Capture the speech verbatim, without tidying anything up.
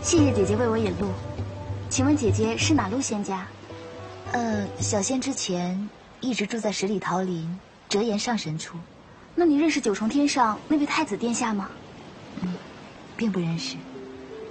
谢谢姐姐为我引路。请问姐姐是哪路仙家？ 呃，小仙之前一直住在十里桃林折颜上神处。 那你认识九重天上那位太子殿下吗？ 嗯，并不认识。